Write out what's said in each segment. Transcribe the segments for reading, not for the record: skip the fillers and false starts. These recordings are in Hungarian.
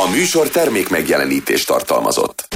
A műsor termék megjelenítést tartalmazott.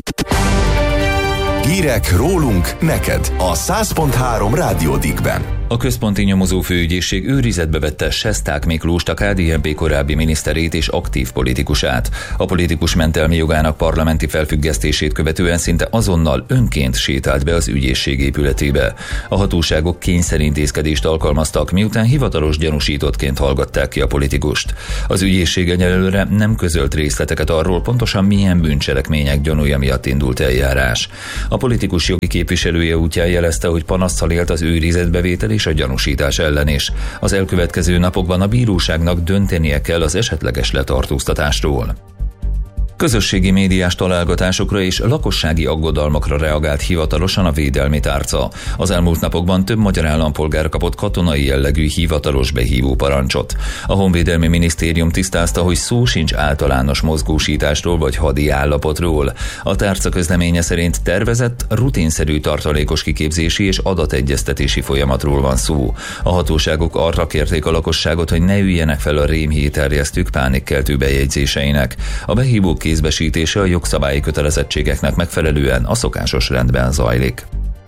Hírek rólunk, neked a 100.3 Rádió Dickben. A Központi Nyomozó Főügyészség őrizetbe vette Sesták Miklóst, a KDNP korábbi miniszterét és aktív politikusát. A politikus mentelmi jogának parlamenti felfüggesztését követően szinte azonnal önként sétált be az ügyészség épületébe. A hatóságok kényszerintézkedést alkalmaztak, miután hivatalos gyanúsítottként hallgatták ki a politikust. Az ügyészség egyelőre nem közölt részleteket arról, pontosan milyen bűncselekmények gyanúja miatt indult eljárás. A politikus jogi képviselője útján jelezte, hogy panaszsal élt az őrizetbevétel és a gyanúsítás ellen is. Az elkövetkező napokban a bíróságnak döntenie kell az esetleges letartóztatásról. Közösségi médiás találgatásokra és lakossági aggodalmakra reagált hivatalosan a védelmi tárca. Az elmúlt napokban több magyar állampolgár kapott katonai jellegű hivatalos behívó parancsot. A Honvédelmi Minisztérium tisztázta, hogy szó sincs általános mozgósításról vagy hadi állapotról. A tárca közleménye szerint tervezett, rutinszerű tartalékos kiképzési és adategyeztetési folyamatról van szó. A hatóságok arra kérték a lakosságot, hogy ne üljenek fel a rémhírterjesztők pánikkeltő bejegyzéseinek. A behívók kézbesítése a jogszabályi kötelezettségeknek megfelelően a szokásos rendben zajlik.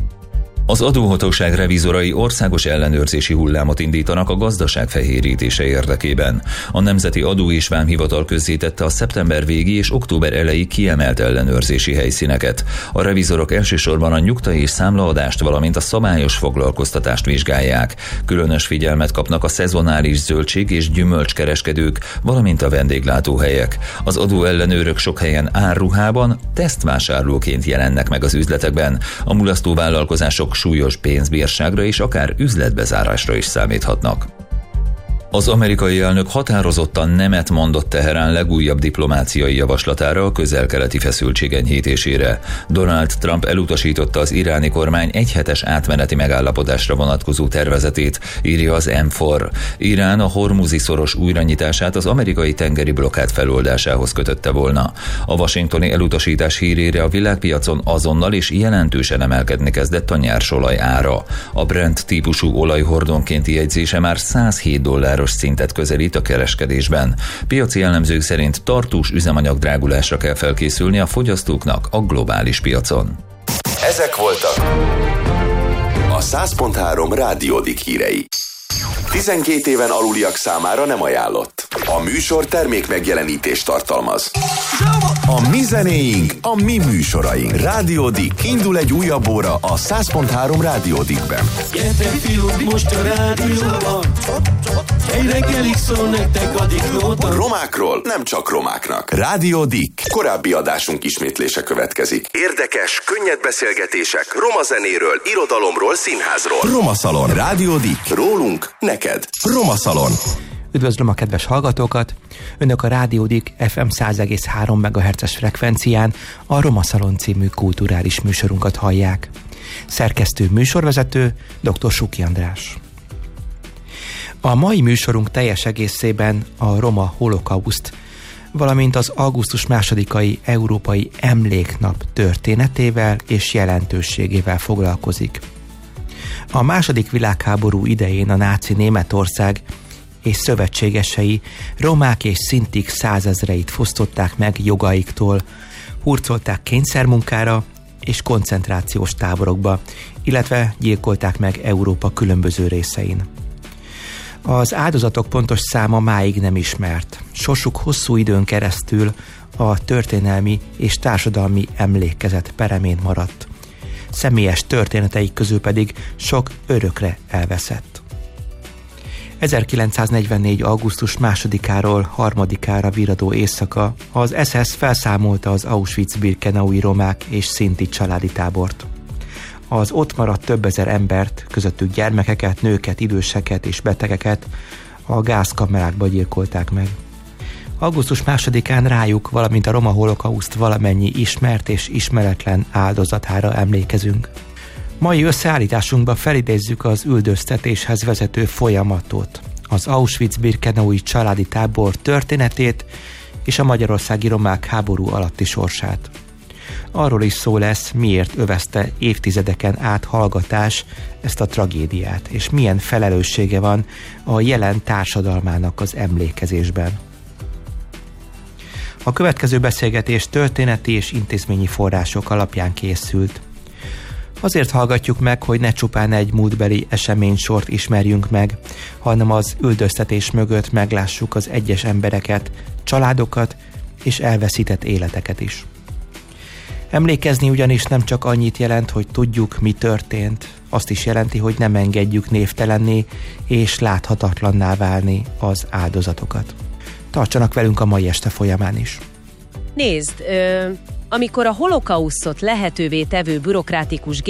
Az adóhatóság revizorai országos ellenőrzési hullámot indítanak a gazdaság fehérítése érdekében. A Nemzeti Adó és Vámhivatal közzétette a szeptember végi és október eleji kiemelt ellenőrzési helyszíneket. A revizorok elsősorban a nyugta és számlaadást, valamint a szabályos foglalkoztatást vizsgálják. Különös figyelmet kapnak a szezonális zöldség- és gyümölcskereskedők, valamint a vendéglátóhelyek. Az adóellenőrök sok helyen árruhában, tesztvásárlóként jelennek meg az üzletekben. A mulasztó vállalkozások súlyos pénzbírságra és akár üzletbezárásra is számíthatnak. Az amerikai elnök határozottan nemet mondott Teherán legújabb diplomáciai javaslatára a közel-keleti feszültség enyhítésére. Donald Trump elutasította az iráni kormány egyhetes átmeneti megállapodásra vonatkozó tervezetét, írja az M4. Irán a Hormuzi szoros újranyitását az amerikai tengeri blokkád feloldásához kötötte volna. A washingtoni elutasítás hírére a világpiacon azonnal és jelentősen emelkedni kezdett a nyersolaj ára. A Brent típusú olajhordonkénti jegyzése már $107 szintet közelít a kereskedésben. Piaci elemzők szerint tartós üzemanyagdrágulásra kell felkészülni a fogyasztóknak a globális piacon. Ezek voltak a 100.3 Rádió Dick hírei. 12 éven aluliak számára nem ajánlott. A műsor termék megjelenítést tartalmaz. A mi zenéink, a mi műsoraink. Rádió Dick. Indul egy újabb óra a 100.3 Rádió Dickben. Gyertek fiúk, most a rádióban. Egy reggelig szól nektek a Dicknóta. Romákról nem csak romáknak. Rádió Dick. Korábbi adásunk ismétlése következik. Érdekes, könnyed beszélgetések roma zenéről, irodalomról, színházról. Roma Szalon. Rádió Dick. Rólunk, neked. Roma Szalon. Üdvözlöm a kedves hallgatókat! Önök a Rádió Dick FM 100,3 MHz-es frekvencián a Roma Szalon című kulturális műsorunkat hallják. Szerkesztő műsorvezető dr. Suki András. A mai műsorunk teljes egészében a roma holokauszt, valamint az augusztus 2-ai Európai Emléknap történetével és jelentőségével foglalkozik. A II. Világháború idején a náci Németország és szövetségesei romák és szintik százezreit fosztották meg jogaiktól, hurcolták kényszermunkára és koncentrációs táborokba, illetve gyilkolták meg Európa különböző részein. Az áldozatok pontos száma máig nem ismert. Sorsuk hosszú időn keresztül a történelmi és társadalmi emlékezet peremén maradt. Személyes történeteik közül pedig sok örökre elveszett. 1944. augusztus 2-áról 3-ára virradó éjszaka az SS felszámolta az Auschwitz-Birkenaui romák és szinti családi tábort. Az ott maradt több ezer embert, közöttük gyermekeket, nőket, időseket és betegeket a gázkamerákba gyilkolták meg. Augusztus 2-án rájuk, valamint a roma holokauszt valamennyi ismert és ismeretlen áldozatára emlékezünk. Mai összeállításunkban felidézzük az üldöztetéshez vezető folyamatot, az Auschwitz-Birkenaui családi tábor történetét és a magyarországi romák háború alatti sorsát. Arról is szó lesz, miért övezte évtizedeken át hallgatás ezt a tragédiát, és milyen felelőssége van a jelen társadalmának az emlékezésben. A következő beszélgetés történeti és intézményi források alapján készült. Azért hallgatjuk meg, hogy ne csupán egy múltbeli eseménysort ismerjünk meg, hanem az üldöztetés mögött meglássuk az egyes embereket, családokat és elveszített életeket is. Emlékezni ugyanis nem csak annyit jelent, hogy tudjuk, mi történt, azt is jelenti, hogy nem engedjük névtelenné és láthatatlanná válni az áldozatokat. Tartsanak velünk a mai este folyamán is. Nézd, amikor a holokausztot lehetővé tevő bürokratikus